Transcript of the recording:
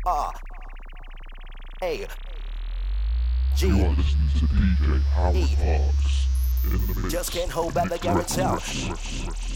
R A G. You are listening to DJ Howard Parks in the mix. Just can't hold back the Garrett South.